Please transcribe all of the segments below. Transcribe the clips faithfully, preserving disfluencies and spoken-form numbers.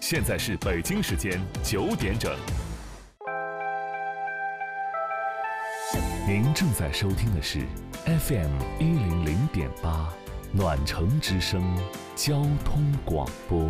现在是北京时间九点整。您正在收听的是 F M 一零零点八暖城之声交通广播。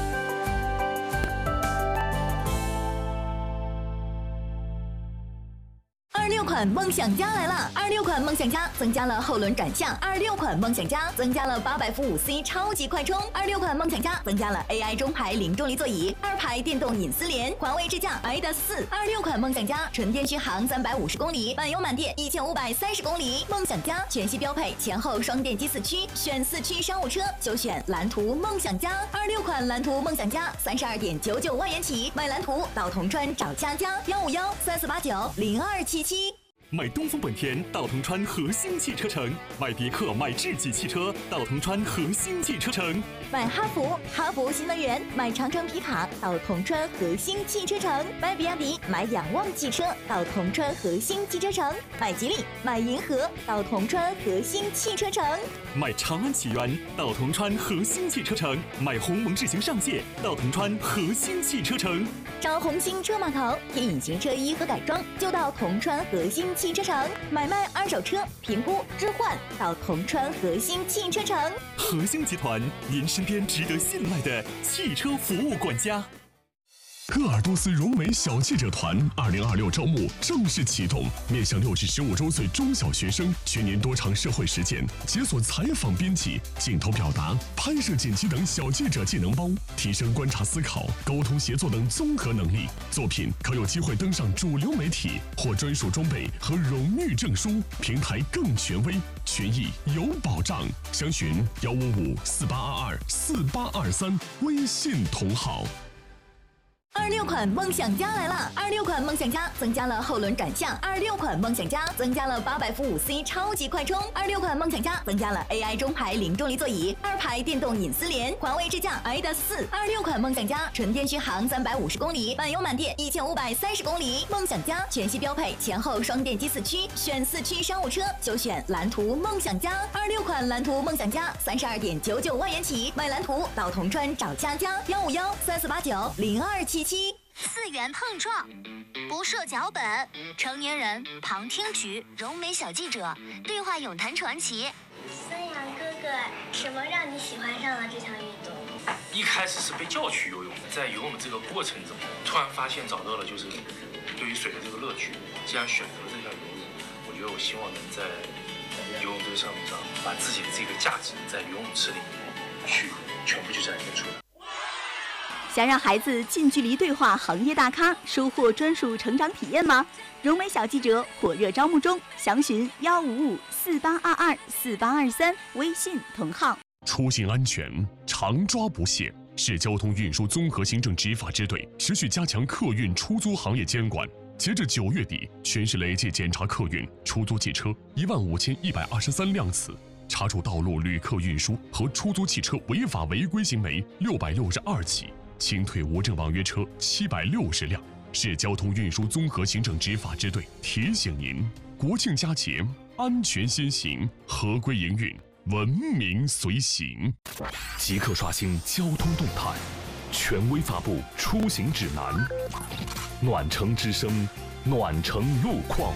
二六款梦想家来了！二六款梦想家增加了后轮转向，二六款梦想家增加了八百伏五 C 超级快充，二六款梦想家增加了 A I 中排零重力座椅，二排电动隐私联，环卫支架 I D A S 四。二六款梦想家纯电续航三百五十公里，满油满电一千五百三十公里。梦想家全系标配前后双电机四驱，选四驱商务车就选蓝图梦想家。二六款蓝图梦想家三十二点九九万元起，买蓝图到铜川找佳佳，幺五幺三四八九零二七七。 买东风本田到铜川核心汽车城，买别克买智己汽车到铜川核心汽车城， 买哈弗哈弗新能源，买长城皮卡到铜川核心汽车城，买比亚迪买仰望汽车到铜川核心汽车城，买吉利买银河到铜川核心汽车城， 买长安启源到铜川核心汽车城，买鸿蒙智行上界到铜川核心汽车城， 找红星车码头贴隐形车衣和改装就到铜川核心汽车城，买卖二手车评估置换到铜川核心汽车城。 核心集团，您身边值得信赖的汽车服务管家。 鄂尔多斯融美小记者团二零二六招募正式启动，面向六至十五周岁中小学生，全年多场社会实践，解锁采访编辑、镜头表达、拍摄剪辑等小记者技能包，提升观察思考、沟通协作等综合能力。作品可有机会登上主流媒体，获专属装备和荣誉证书，平台更权威，权益有保障。详询幺五五四八二二四八二三，微信同号。 二六款梦想家来了！二六款梦想家增加了后轮转向，二六款梦想家增加了八百伏五 C 超级快充，二六款梦想家增加了 A I 中排零重力座椅，二排电动隐私联，环卫支架 I D A S 四。二六款梦想家纯电续航三百五十公里，满油满电一千五百三十公里。梦想家全系标配前后双电机四驱，选四驱商务车就选蓝图梦想家。二六款蓝图梦想家三十二点九九万元起，买蓝图到铜川找佳佳，幺五幺三四八九零二七七。 四元碰撞，不设脚本，成年人旁听局，柔美小记者，对话咏谈传奇。 孙杨哥哥，什么让你喜欢上了这项运动？ 一开始是被叫去游泳，在游泳的这个过程中，突然发现找到了就是对于水的这个乐趣。既然选择了这项游泳，我觉得我希望能在游泳这个项目上，把自己的这个价值在游泳池里面去全部去展现出来。 想让孩子近距离对话行业大咖，收获专属成长体验吗？融美小记者火热招募中，详询幺五五四八二二四八二三，微信同号。 出行安全常抓不懈，市交通运输综合行政执法支队持续加强客运出租行业监管。截至九月底，全市累计检查客运、出租汽车一万五千一百二十三辆次，查处道路旅客运输和出租汽车违法违规行为六百六十二起。清退无证网约车七百六十辆。市交通运输综合行政执法支队提醒您：国庆佳节，安全先行，合规营运，文明随行。 即刻刷新交通动态，权威发布出行指南。暖城之声，暖城路况。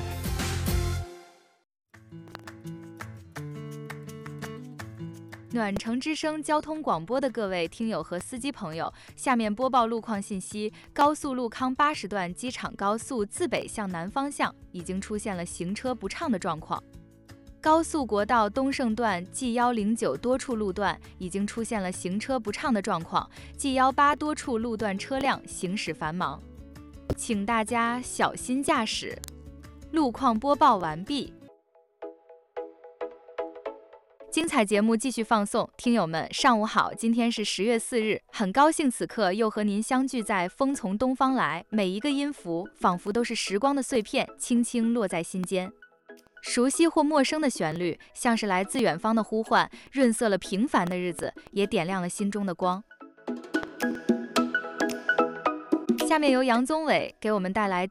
暖城之声交通广播的各位听友和司机朋友，下面播报路况信息：高速路康八十段机场高速自北向南方向已经出现了行车不畅的状况。高速国道东胜段 G 一零九多处路段已经出现了行车不畅的状况 ，G 一八多处路段车辆行驶繁忙，请大家小心驾驶。路况播报完毕。精彩节目继续放送，听友们上午好，今天是十月四日，很高兴此刻又和您相聚在风从东方来，每一个音符仿佛都是时光的碎片，轻轻落在心间。熟悉或陌生的旋律，像是来自远方的呼唤，润色了平凡的日子，也点亮了心中的光。下面由杨宗纬给我们带来